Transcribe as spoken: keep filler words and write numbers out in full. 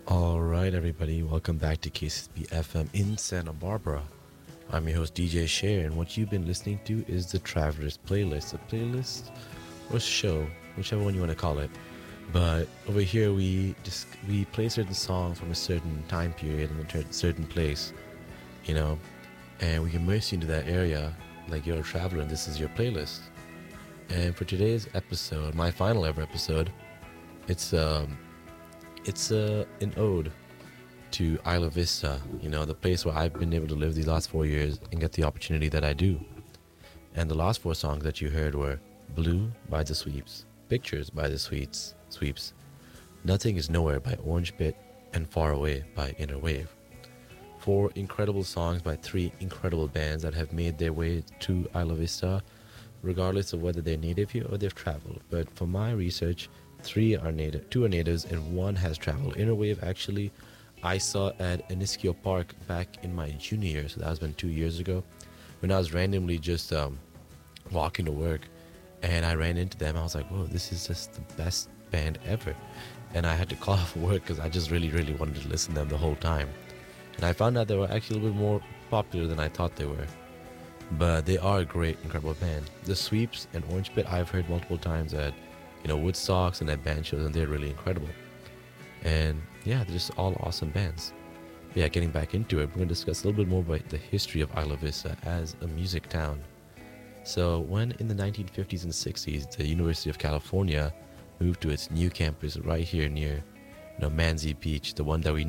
All right, everybody, welcome back to K C B F M in Santa Barbara. I'm your host, D J Share, and what you've been listening to is the Travelers Playlist, a playlist or show, whichever one you want to call it. But over here, we just we play certain songs from a certain time period in a cer- certain place, you know, and we immerse you into that area like you're a traveler, and this is your playlist. And for today's episode, my final ever episode, it's um, it's uh, an ode to Isla Vista, you know, the place where I've been able to live these last four years and get the opportunity that I do. And the last four songs that you heard were Blue by The Sweeps, Pictures by The Sweets, Sweeps, Nothing Is Nowhere by Orange Bit, and Far Away by Inner Wave. Four incredible songs by three incredible bands that have made their way to Isla Vista, regardless of whether they're native here or they've traveled. But for my research, three are native, two are natives, and one has traveled. Inner Wave, actually, I saw at Eniskio Park back in my junior year, so that was been two years ago, when I was randomly just um, walking to work, and I ran into them. I was like, whoa, this is just the best band ever. And I had to call off work because I just really, really wanted to listen to them the whole time. And I found out they were actually a little bit more popular than I thought they were. But they are a great, incredible band. The Sweeps and Orange Pit I've heard multiple times at, you know, Woodstocks and at band shows, and they're really incredible. And yeah, they're just all awesome bands. But yeah, getting back into it, we're going to discuss a little bit more about the history of Isla Vista as a music town. So when in the nineteen fifties and sixties, the University of California moved to its new campus right here near, you know, Manzi Beach, the one that we